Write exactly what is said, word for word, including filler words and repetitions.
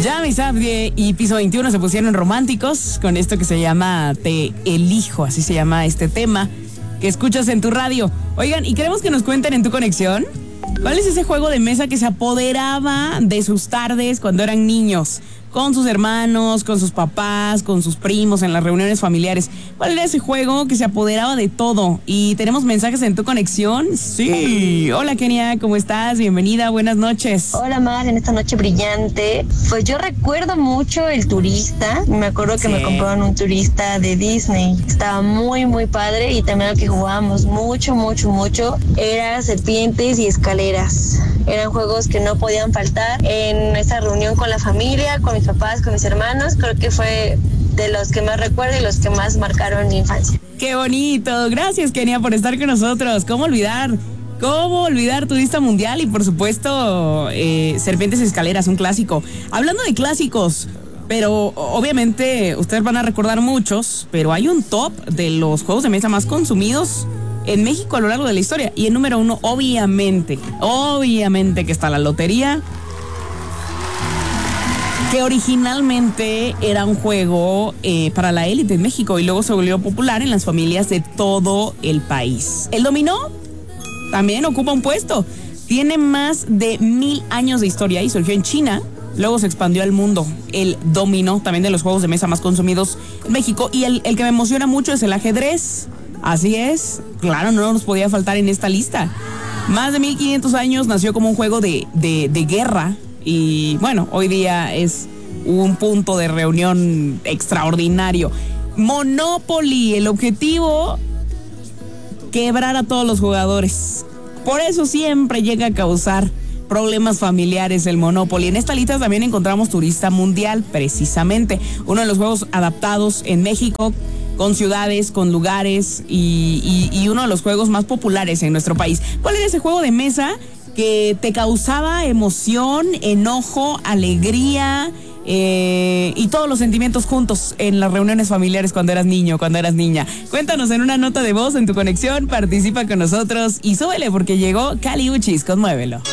Yami Sabrie y Piso veintiuno se pusieron románticos con esto que se llama Te Elijo, así se llama este tema que escuchas en tu radio. Oigan, y queremos que nos cuenten en Tu Conexión, ¿cuál es ese juego de mesa que se apoderaba de sus tardes cuando eran niños? Con sus hermanos, con sus papás, con sus primos, en las reuniones familiares. ¿Cuál era ese juego que se apoderaba de todo? Y tenemos mensajes en Tu Conexión. Sí. Hola, Kenia, ¿cómo estás? Bienvenida, buenas noches. Hola, Mar, en esta noche brillante. Pues yo recuerdo mucho el turista. Me acuerdo que sí. me compraron un turista de Disney. Estaba muy, muy padre. Y también lo que jugábamos mucho, mucho, mucho era serpientes y escaleras. Eran juegos que no podían faltar en esa reunión con la familia, con mis papás, con mis hermanos. Creo que fue de los que más recuerdo y los que más marcaron mi infancia. ¡Qué bonito! Gracias, Kenia, por estar con nosotros. ¿Cómo olvidar? ¿Cómo olvidar Turista Mundial? Y por supuesto, eh, Serpientes y Escaleras, un clásico. Hablando de clásicos, pero obviamente ustedes van a recordar muchos, pero hay un top de los juegos de mesa más consumidos en México a lo largo de la historia. Y el número uno, obviamente, obviamente que está la lotería, que originalmente era un juego eh, para la élite en México y luego se volvió popular en las familias de todo el país. El dominó también ocupa un puesto. Tiene más de mil años de historia y surgió en China. Luego se expandió al mundo. El dominó, también de los juegos de mesa más consumidos en México. Y el, el que me emociona mucho es el ajedrez. Así es, claro, no nos podía faltar en esta lista. Más de mil quinientos años, nació como un juego de, de, de guerra y bueno, hoy día es un punto de reunión extraordinario. Monopoly, el objetivo, quebrar a todos los jugadores. Por eso siempre llega a causar problemas familiares el Monopoly. En esta lista también encontramos Turista Mundial, precisamente, uno de los juegos adaptados en México, con ciudades, con lugares y, y, y uno de los juegos más populares en nuestro país. ¿Cuál era ese juego de mesa que te causaba emoción, enojo, alegría eh, y todos los sentimientos juntos en las reuniones familiares cuando eras niño, cuando eras niña? Cuéntanos en una nota de voz en Tu Conexión, participa con nosotros y súbele porque llegó Cali Uchis con Muévelo.